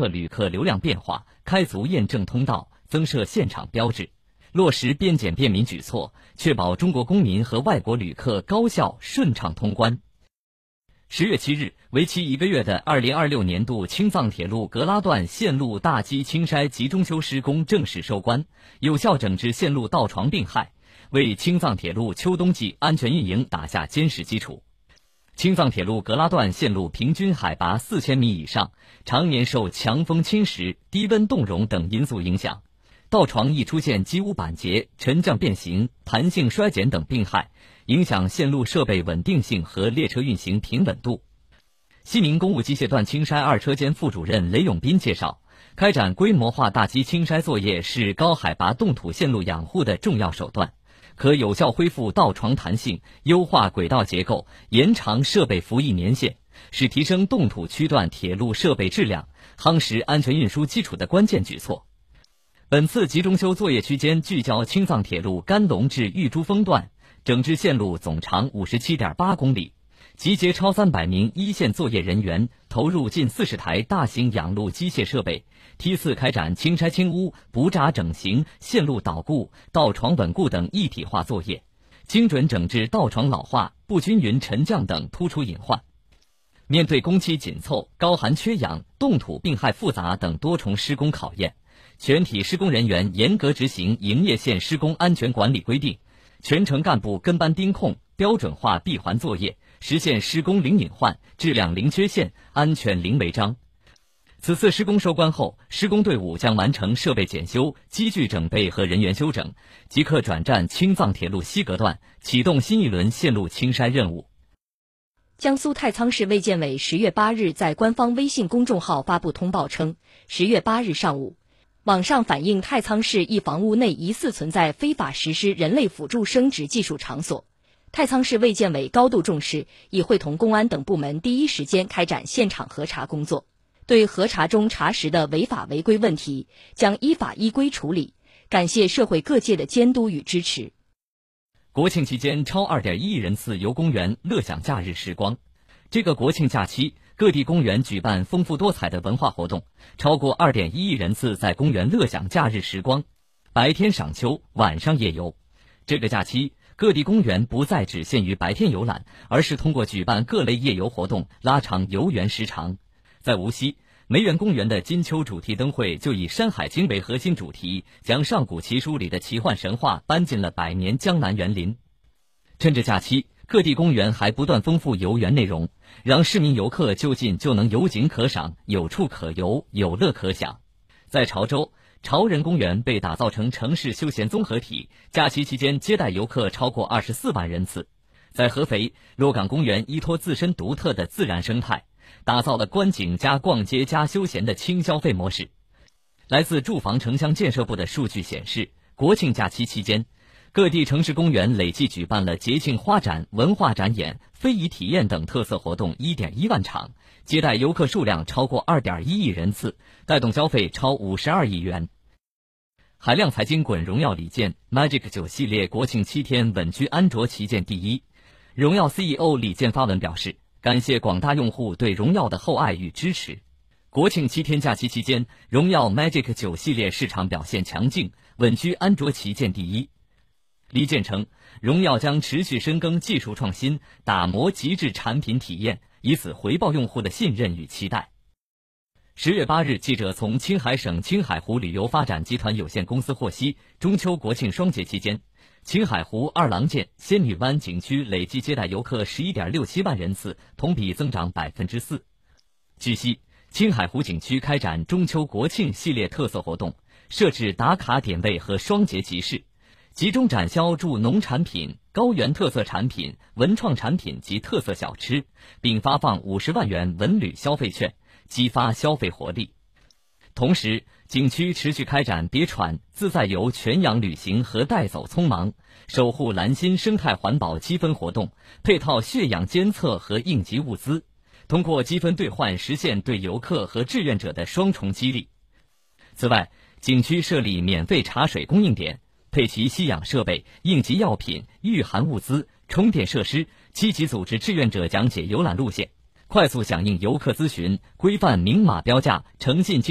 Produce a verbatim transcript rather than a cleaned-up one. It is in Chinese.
测旅客流量变化，开足验证通道，增设现场标志，落实边检便民举措，确保中国公民和外国旅客高效顺畅通关。十月七日，为期一个月的二零二六年度青藏铁路格拉段线路大基青筛集中修施工正式收官，有效整治线路盗床病害，为青藏铁路秋冬季安全运营打下坚实基础。青藏铁路格拉段线路平均海拔四千米以上，常年受强风侵蚀、低温冻融等因素影响，盗床易出现机污板结、沉降变形、弹性衰减等病害，影响线路设备稳定性和列车运行平稳度。西宁公务机械段青筛二车间副主任雷永斌介绍，开展规模化大基青筛作业是高海拔冻土线路养护的重要手段，可有效恢复盗床弹性，优化轨道结构，延长设备服役年限，是提升冻土区段铁路设备质量、夯实安全运输基础的关键举措。本次集中修作业区间聚焦青藏铁路甘隆至玉珠峰段，整治线路总长 五十七点八公里，集结超三百名一线作业人员，投入近四十台大型养路机械设备，梯次开展清拆清污、补闸整形、线路导固、盗床稳固等一体化作业，精准整治盗床老化、不均匀沉降等突出隐患。面对工期紧凑、高寒缺氧、冻土病害复杂等多重施工考验，全体施工人员严格执行营业线施工安全管理规定，全程干部跟班盯控，标准化闭环作业，实现施工零隐患、质量零缺陷、安全零违章。此次施工收官后，施工队伍将完成设备检修、机具整备和人员休整，即刻转战青藏铁路西格段，启动新一轮线路清筛任务。 江苏太仓市卫健委十月八日在官方微信公众号发布通报称，十月八日上午，网上反映太仓市一房屋内疑似存在非法实施人类辅助生殖技术场所。太仓市卫健委高度重视，已会同公安等部门第一时间开展现场核查工作，对核查中查实的违法违规问题将依法依规处理，感谢社会各界的监督与支持。 国庆期间，超 二点一亿人次游公园乐享假日时光。这个国庆假期，各地公园举办丰富多彩的文化活动，超过 二点一亿人次在公园乐享假日时光，白天赏秋，晚上夜游。这个假期，各地公园不再只限于白天游览，而是通过举办各类夜游活动，拉长游园时长。在无锡，梅园公园的金秋主题灯会就以《山海经》为核心主题，将上古奇书里的奇幻神话搬进了百年江南园林。趁着假期，各地公园还不断丰富游园内容，让市民游客就近就能有景可赏，有处可游，有乐可享。在潮州，潮人公园被打造成城市休闲综合体，假期期间接待游客超过二十四万人次。在合肥，洛岗公园依托自身独特的自然生态，打造了观景加逛街加休闲的轻消费模式。来自住房城乡建设部的数据显示，国庆假期期间，各地城市公园累计举办了节庆花展、文化展演、非遗体验等特色活动 一点一万场，接待游客数量超过 二点一亿人次，带动消费超五十二亿元。海量财经滚荣耀礼件 Magic 九系列国庆七天稳居安卓旗舰第一。荣耀 C E O 李健发文表示，感谢广大用户对荣耀的厚爱与支持。国庆七天假期期间，荣耀 Magic 九系列市场表现强劲，稳居安卓旗舰第一。李健称，荣耀将持续深耕技术创新，打磨极致产品体验，以此回报用户的信任与期待。十月八日，记者从青海省青海湖旅游发展集团有限公司获悉，中秋国庆双节期间，青海湖二郎剑、仙女湾景区累计接待游客 十一点六七万人次，同比增长 百分之四。 据悉，青海湖景区开展中秋国庆系列特色活动，设置打卡点位和双节集市，集中展销助农产品、高原特色产品、文创产品及特色小吃，并发放五十万元文旅消费券，激发消费活力。同时，景区持续开展别喘、自在游全氧旅行和带走匆忙、守护蓝心生态环保积分活动，配套血氧监测和应急物资，通过积分兑换实现对游客和志愿者的双重激励。此外，景区设立免费茶水供应点，配齐吸氧设备、应急药品、御寒物资、充电设施，积极组织志愿者讲解游览路线，快速响应游客咨询，规范明码标价，诚信